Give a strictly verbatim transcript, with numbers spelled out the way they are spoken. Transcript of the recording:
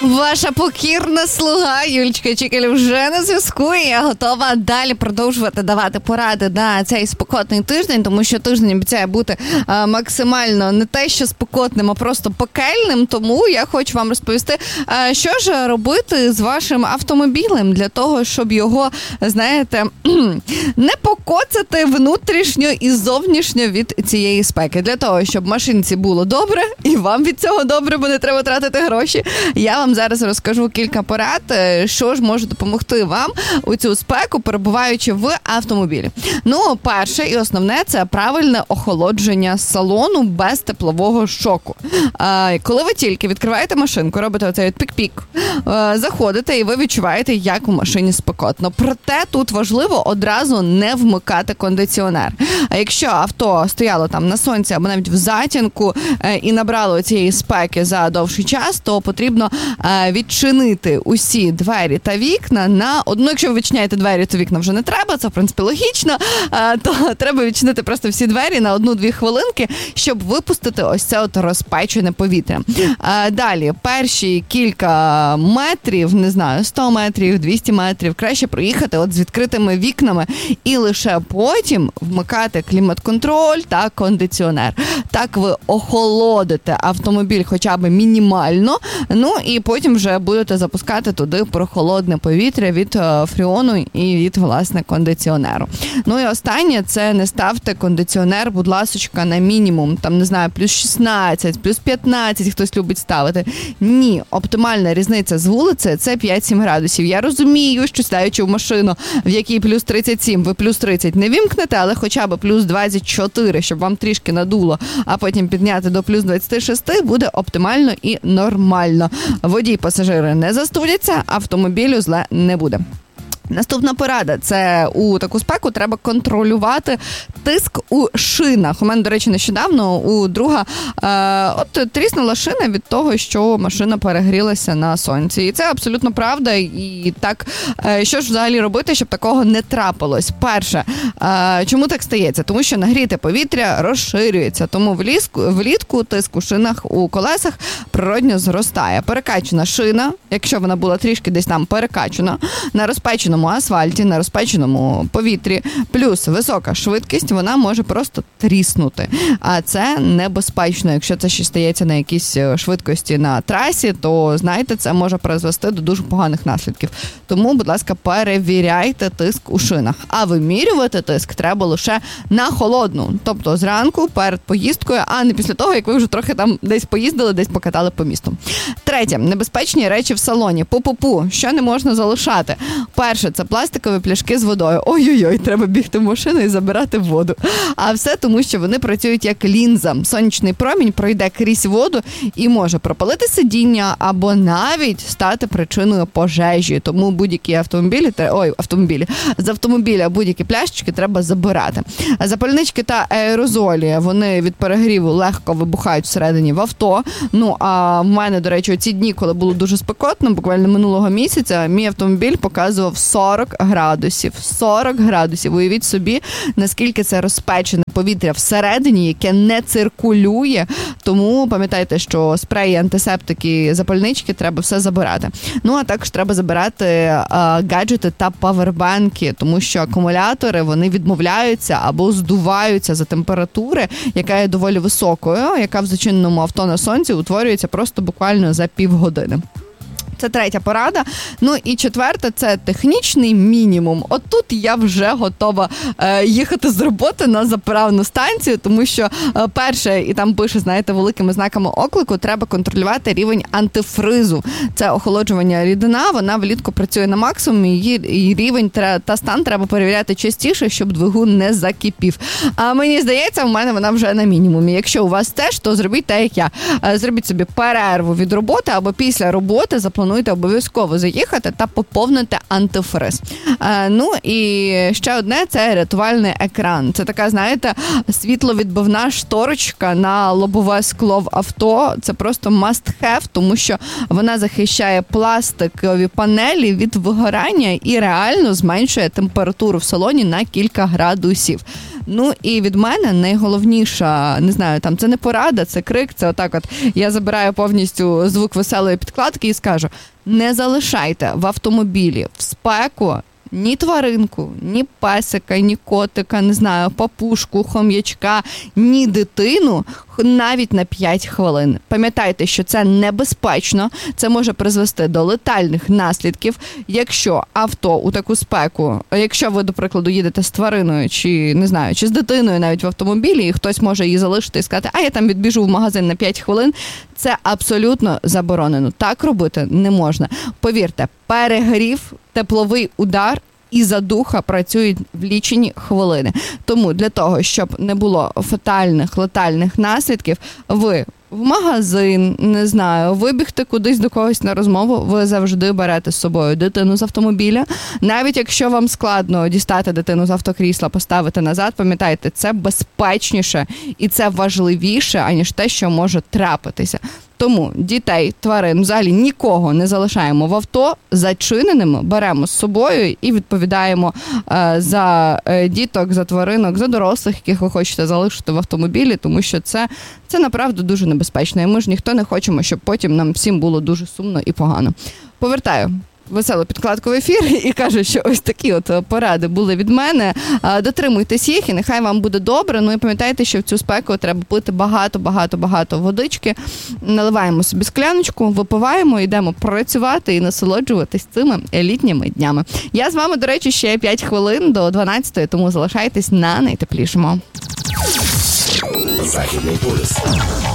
Ваша покірна слуга Юлічка Чікаль вже на зв'язку, і я готова далі продовжувати давати поради на цей спекотний тиждень, тому що тиждень обіцяє бути а, максимально не те, що спекотним, а просто пекельним, тому я хочу вам розповісти, а, що ж робити з вашим автомобілем для того, щоб його, знаєте, не покоцати внутрішньо і зовнішньо від цієї спеки. Для того, щоб машинці було добре, і вам від цього добре, бо не треба тратити гроші, я вам зараз розкажу кілька порад, що ж може допомогти вам у цю спеку, перебуваючи в автомобілі. Ну, перше і основне – це правильне охолодження салону без теплового шоку. А, коли ви тільки відкриваєте машинку, робите оцей от пік-пік, а, заходите і ви відчуваєте, як у машині спекотно. Проте тут важливо одразу не вмикати кондиціонер. А якщо авто стояло там на сонці або навіть в затінку і набрало цієї спеки за довший час, то потрібно відчинити усі двері та вікна на одну. Якщо ви відчиняєте двері, то вікна вже не треба, це в принципі логічно, то треба відчинити просто всі двері на одну-дві хвилинки, щоб випустити ось це от розпечене повітря. Далі, перші кілька метрів, не знаю, сто метрів, двісті метрів, краще проїхати от з відкритими вікнами і лише потім вмикати клімат-контроль та кондиціонер. Так ви охолодите автомобіль хоча б мінімально, ну і потім вже будете запускати туди прохолодне повітря від фреону і від, власне, кондиціонеру. Ну і останнє, це не ставте кондиціонер, будь ласочка, на мінімум, там, не знаю, плюс шістнадцять, плюс п'ятнадцять, хтось любить ставити. Ні, оптимальна різниця з вулиці – це п'ять-сім градусів. Я розумію, що сідаючи в машину, в якій плюс тридцять сім, ви плюс тридцять не вімкнете, але хоча б плюс двадцять чотири, щоб вам трішки надуло, а потім підняти до плюс двадцять шість, буде оптимально і нормально. Водій, пасажири не застудяться, автомобілю зле не буде. Наступна порада – це у таку спеку треба контролювати тиск у шинах. У мене, до речі, нещодавно у друга е, от тріснула шина від того, що машина перегрілася на сонці. І це абсолютно правда. І так, е, що ж взагалі робити, щоб такого не трапилось? Перше, е, чому так стається? Тому що нагріте повітря розширюється. Тому влізку, влітку тиск у шинах, у колесах природньо зростає. Перекачана шина, якщо вона була трішки десь там перекачана, на розпеченому асфальті, на розпеченому повітрі, плюс висока швидкість, вона може просто тріснути. А це небезпечно. Якщо це ще стається на якійсь швидкості на трасі, то, знаєте, це може призвести до дуже поганих наслідків. Тому, будь ласка, перевіряйте тиск у шинах. А вимірювати тиск треба лише на холодну. Тобто зранку, перед поїздкою, а не після того, як ви вже трохи там десь поїздили, десь покатали по місту. Третє. Небезпечні речі в салоні. Пу-пу-пу. Що не можна залишати? Перше, це пластикові пляшки з водою. Ой-ой-ой, треба бігти в машину і забирати воду. А все тому, що вони працюють як лінза. Сонячний промінь пройде крізь воду і може пропалити сидіння або навіть стати причиною пожежі. Тому будь-які автомобілі, ой, автомобілі, з автомобіля будь-які пляшечки треба забирати. Запальнички та аерозолі, вони від перегріву легко вибухають всередині в авто. Ну, а в мене, до речі, ці дні, коли було дуже спекотно, буквально минулого місяця, мій автомобіль показував сорок градусів. сорок градусів. Уявіть собі, наскільки це розпечене повітря всередині, яке не циркулює. Тому пам'ятайте, що спреї, антисептики, запальнички треба все забирати. Ну, а також треба забирати а, гаджети та павербанки, тому що акумулятори, вони відмовляються або здуваються за температури, яка є доволі високою, яка в зачиненому авто на сонці утворюється просто буквально за півгодини. Це третя порада. Ну і четверта – це технічний мінімум. От тут я вже готова е, їхати з роботи на заправну станцію, тому що е, перше, і там пише, знаєте, великими знаками оклику, треба контролювати рівень антифризу. Це охолоджування рідина, вона влітку працює на максимум, її і рівень та стан треба перевіряти частіше, щоб двигун не закипів. А мені здається, в мене вона вже на мінімумі. Якщо у вас теж, то зробіть так, як я. Зробіть собі перерву від роботи або після роботи заплануйте плануєте обов'язково заїхати та поповнити антифриз. А, ну і ще одне – це рятувальний екран. Це така, знаєте, світловідбивна шторочка на лобове скло в авто. Це просто must have, тому що вона захищає пластикові панелі від вигорання і реально зменшує температуру в салоні на кілька градусів. Ну і від мене найголовніша, не знаю, там це не порада, це крик, це отак от я забираю повністю звук веселої підкладки і скажу: не залишайте в автомобілі в спеку ні тваринку, ні песика, ні котика, не знаю, папушку, хом'ячка, ні дитину навіть на п'ять хвилин. Пам'ятайте, що це небезпечно, це може призвести до летальних наслідків. Якщо авто у таку спеку, якщо ви, до прикладу, їдете з твариною, чи, не знаю, чи з дитиною навіть в автомобілі, і хтось може її залишити і сказати: а я там відбіжу в магазин на п'ять хвилин, це абсолютно заборонено. Так робити не можна. Повірте, перегрів, тепловий удар і задуха працюють в лічені хвилини. Тому для того, щоб не було фатальних, летальних наслідків, ви в магазин, не знаю, вибігти кудись до когось на розмову, ви завжди берете з собою дитину з автомобіля. Навіть якщо вам складно дістати дитину з автокрісла, поставити назад, пам'ятайте, це безпечніше і це важливіше, аніж те, що може трапитися. Тому дітей, тварин, взагалі нікого не залишаємо в авто, зачиненими, беремо з собою і відповідаємо е, за е, діток, за тваринок, за дорослих, яких ви хочете залишити в автомобілі, тому що це, це направду дуже небезпечно. І ми ж ніхто не хочемо, щоб потім нам всім було дуже сумно і погано. Повертаю веселу підкладку в ефір і кажу, що ось такі от поради були від мене. Дотримуйтесь їх і нехай вам буде добре. Ну і пам'ятайте, що в цю спеку треба пити багато-багато-багато водички. Наливаємо собі скляночку, випиваємо, йдемо працювати і насолоджуватись цими літніми днями. Я з вами, до речі, ще п'ять хвилин до дванадцятої, тому залишайтесь на найтеплішому. Західний полюс.